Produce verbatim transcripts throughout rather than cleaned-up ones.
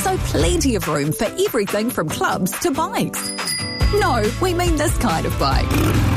so plenty of room for everything from clubs to bikes. No, we mean this kind of bike.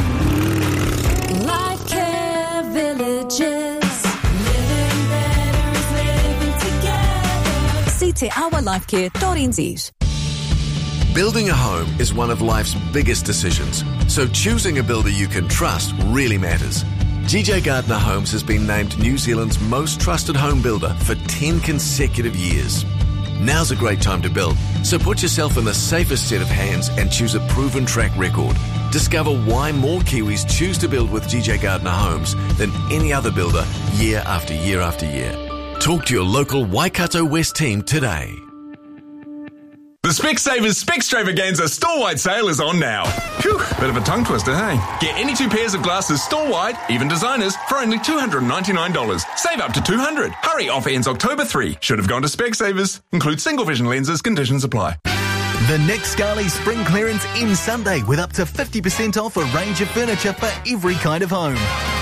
Life Care Villages. Living better is living together. See te awa lifecare dot n z. Building a home is one of life's biggest decisions, so choosing a builder you can trust really matters. G J Gardner Homes has been named New Zealand's most trusted home builder for ten consecutive years. Now's a great time to build, so put yourself in the safest set of hands and choose a proven track record. Discover why more Kiwis choose to build with G J Gardner Homes than any other builder year after year after year. Talk to your local Waikato West team today. The Specsavers Specstravaganza store-wide sale is on now. Phew, bit of a tongue twister, hey? Get any two pairs of glasses store-wide, even designers, for only two hundred ninety-nine dollars. Save up to two hundred dollars. Hurry, offer ends October third. Should have gone to Specsavers. Includes single vision lenses, conditions apply. The Nick Scali Spring Clearance ends Sunday with up to fifty percent off a range of furniture for every kind of home.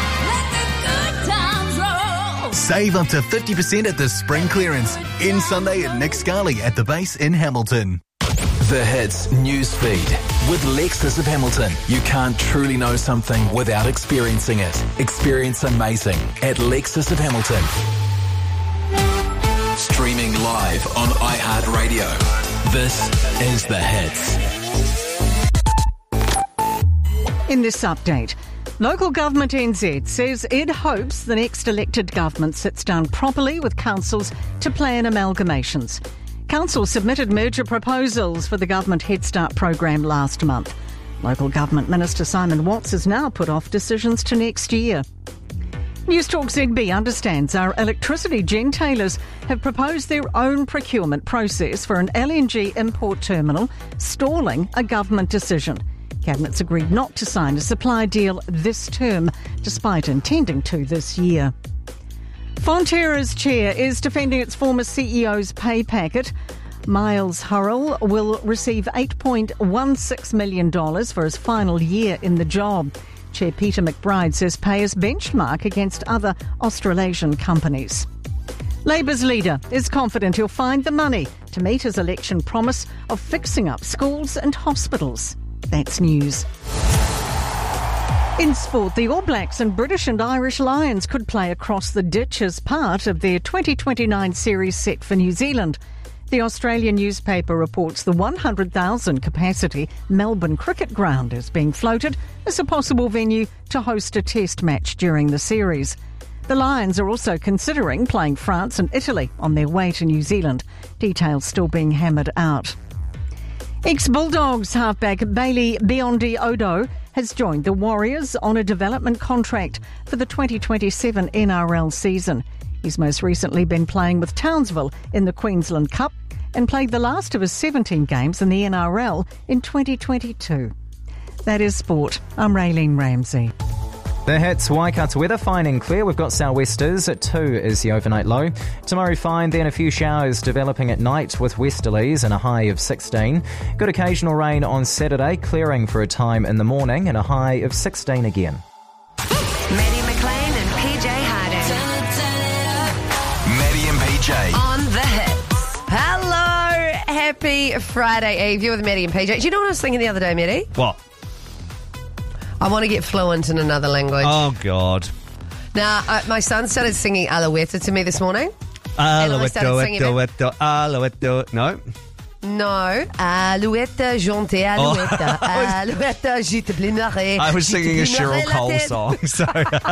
Save up to fifty percent at the Spring Clearance. Ends Sunday at Nick Scali at the base in Hamilton. The Hits news feed with Lexus of Hamilton. You can't truly know something without experiencing it. Experience amazing at Lexus of Hamilton. Streaming live on iHeartRadio. This is The Hits. In this update, Local Government N Z says it hopes the next elected government sits down properly with councils to plan amalgamations. Council submitted merger proposals for the Government Head Start program last month. Local Government Minister Simon Watts has now put off decisions to next year. Newstalk Z B understands our electricity gentailers have proposed their own procurement process for an L N G import terminal, stalling a government decision. Cabinet's agreed not to sign a supply deal this term, despite intending to this year. Fonterra's chair is defending its former C E O's pay packet. Miles Hurrell will receive eight point one six million dollars for his final year in the job. Chair Peter McBride says pay is benchmark against other Australasian companies. Labour's leader is confident he'll find the money to meet his election promise of fixing up schools and hospitals. That's news. In sport, the All Blacks and British and Irish Lions could play across the ditch as part of their twenty twenty-nine series set for New Zealand. The Australian newspaper reports the one hundred thousand capacity Melbourne Cricket Ground is being floated as a possible venue to host a test match during the series. The Lions are also considering playing France and Italy on their way to New Zealand. Details still being hammered out. Ex-Bulldogs halfback Bailey Biondi Odo has joined the Warriors on a development contract for the twenty twenty-seven N R L season. He's most recently been playing with Townsville in the Queensland Cup and played the last of his seventeen games in the N R L in twenty twenty-two. That is sport. I'm Raylene Ramsey. The Hits, Waikato weather, fine and clear. We've got sou'westers at two is the overnight low. Tomorrow fine, then a few showers developing at night with westerlies and a high of sixteen. Good occasional rain on Saturday, clearing for a time in the morning and a high of sixteen again. Maddie McLean and P J Harding. Maddie and P J. On The Hits. Hello, happy Friday Eve. You're with Maddie and P J. Do you know what I was thinking the other day, Maddie? What? I want to get fluent in another language. Oh, God. Now, uh, my son started singing Alouetta to me this morning. Alouetta, Alouetta, Alouetta. No? No. Alouetta, jonte, Alouetta. Oh. Alouetta, je te blâmerai. I was singing a Cheryl Cole song. So.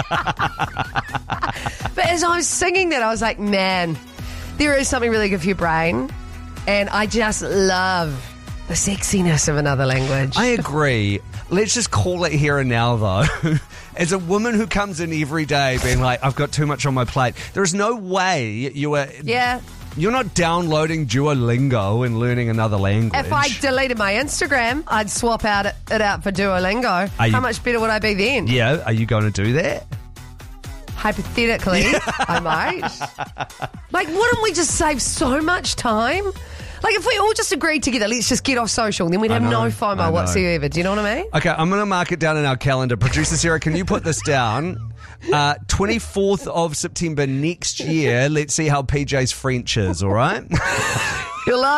But as I was singing that, I was like, man, there is something really good for your brain. And I just love the sexiness of another language. I agree. Let's just call it here and now, though. As a woman who comes in every day being like, I've got too much on my plate, there is no way you are... Yeah. You're not downloading Duolingo and learning another language. If I deleted my Instagram, I'd swap out it, it out for Duolingo. How you, much better would I be then? Yeah, are you going to do that? Hypothetically, I might. Like, wouldn't we just save so much time? Like, if we all just agreed together, let's just get off social, then we'd have know, no FOMO whatsoever. Do you know what I mean? Okay, I'm going to mark it down in our calendar. Producer Sarah, can you put this down? Uh, twenty-fourth of September next year. Let's see how P J's French is, all right? You're lying.